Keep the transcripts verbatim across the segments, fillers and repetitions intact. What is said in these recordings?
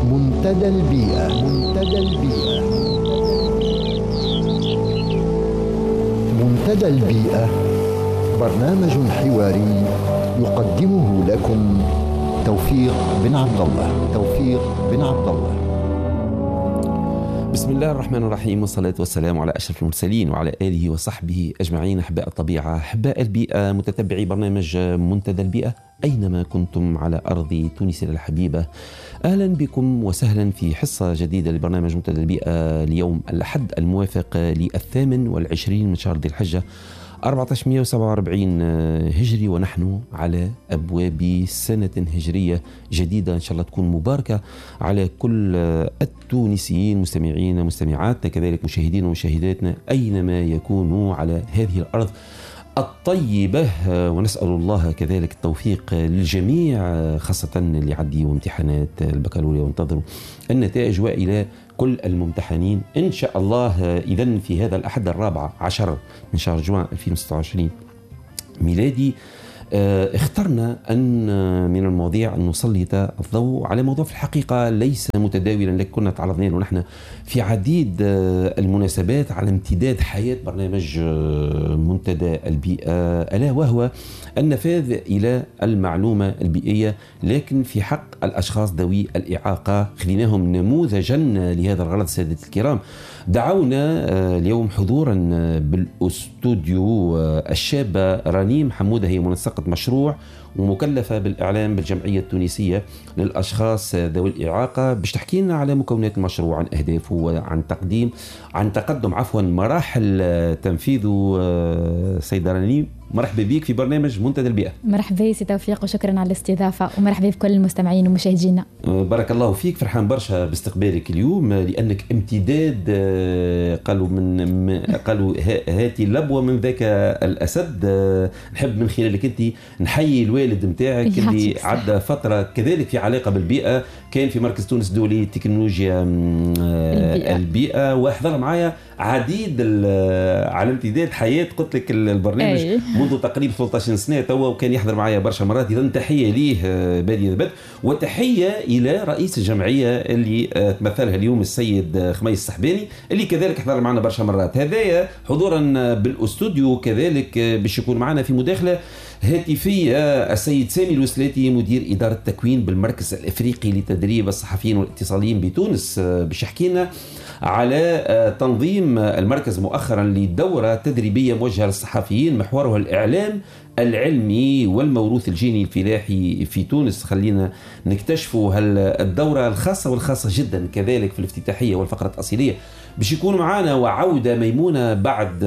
منتدى البيئة. منتدى البيئة. منتدى البيئة برنامج حواري يقدمه لكم توفيق بن عبد الله. توفيق بن عبد الله. بسم الله الرحمن الرحيم، والصلاة والسلام على أشرف المرسلين وعلى آله وصحبه أجمعين. أحباء الطبيعة، أحباء البيئة، متتبعي برنامج منتدى البيئة أينما كنتم على أرض تونس الحبيبة، أهلا بكم وسهلا في حصة جديدة لبرنامج منتدى البيئة اليوم الأحد الموافق للثامن والعشرين من شهر ذي الحجة أربعة عشر وسبعة وأربعين هجري، ونحن على أبواب سنة هجرية جديدة إن شاء الله تكون مباركة على كل التونسيين مستمعين ومستمعاتنا، كذلك مشاهدين ومشاهداتنا أينما يكونوا على هذه الأرض الطيبة. ونسأل الله كذلك التوفيق للجميع، خاصة اللي عدوا امتحانات البكالوريا وانتظروا النتائج، وإلى كل الممتحنين إن شاء الله. إذن في هذا الأحد الرابع عشر من شهر جوان ألفين وستة وعشرين ميلادي اخترنا أن من المواضيع أن نسلط الضوء على موضوع في الحقيقة ليس متداولا، لكن كنا تعرضنا له نحن في عديد المناسبات على امتداد حياة برنامج منتدى البيئة، ألا وهو النفاذ إلى المعلومة البيئية لكن في حق الأشخاص ذوي الإعاقة. خليناهم نموذجا لهذا الغرض. سادتي الكرام، دعونا اليوم حضورا بالاستوديو الشابة رنيم حمودة، هي منسقة مشروع ومكلفة بالإعلام بالجمعية التونسية للأشخاص ذوي الإعاقة، باش تحكي لنا على مكونات المشروع، عن أهدافه وعن تقديم عن تقدم عفوا مراحل تنفيذه. سيدة رنيم، مرحبا بك في برنامج منتدى البيئة. مرحبا سي توفيق، وشكرا على الاستضافة، ومرحبا بكل المستمعين ومشاهدينا. بارك الله فيك، فرحان برشا باستقبالك اليوم لأنك امتداد قالوا من قالوا هاتي اللبوة من ذاك الأسد. نحب من خلالك أنت نحيي الوالد متاعك اللي عدى فترة كذلك في علاقة بالبيئة، كان في مركز تونس الدولي للتكنولوجيا البيئة, البيئة وحضر معايا عديد على امتداد حياة قلت لك البرنامج أي. منذ تقريبا ثلاثة عشر سنة توا، وكان يحضر معايا برشا مرات. إذن تحية ليه بادي البدء، وتحية إلى رئيس الجمعية اللي تمثلها اليوم السيد خميس السحباني اللي كذلك حضر معنا برشا مرات. هذايا حضورا بالاستوديو كذلك باش يكون معنا في مداخلة هاتفية السيد سامي الوسلاتي، مدير إدارة التكوين بالمركز الأفريقي لتدريب الصحفيين والاتصاليين بتونس، باش يحكي لنا على تنظيم المركز مؤخرا لدورة تدريبية موجهة للصحفيين محورها الإعلام العلمي والموروث الجيني الفلاحي في تونس. خلينا نكتشفوا هل الدورة الخاصة والخاصة جدا كذلك في الافتتاحية والفقرة الأصيلية باش يكون معنا، وعودة ميمونة بعد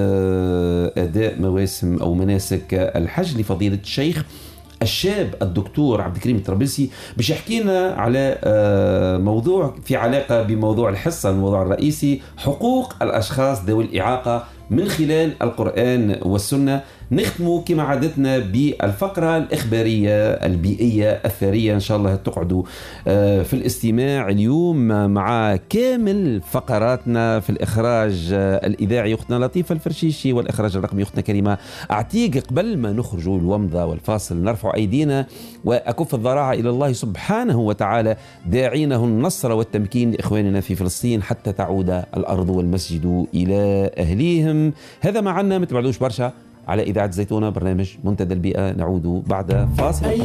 أداء مواسم أو مناسك الحج لفضيلة الشيخ الشاب الدكتور عبد الكريم الطرابلسي، باش يحكي لنا على موضوع في علاقة بموضوع الحصة، الموضوع الرئيسي حقوق الأشخاص ذوي الإعاقة من خلال القرآن والسنة. نختموا كما عادتنا بالفقرة الإخبارية البيئية الثرية. إن شاء الله تقعدوا في الاستماع اليوم مع كامل فقراتنا. في الإخراج الإذاعي أختنا لطيفة الفرشيشي، والإخراج الرقمي أختنا كريمة أعتيق. قبل ما نخرجوا الومضة والفاصل نرفع أيدينا وأكف الضراعة إلى الله سبحانه وتعالى، داعينه النصر والتمكين لإخواننا في فلسطين حتى تعود الأرض والمسجد إلى أهليهم. هذا معنا، ما تبعدوش برشا على إذاعة زيتونة، برنامج منتدى البيئة. نعود بعد فاصل.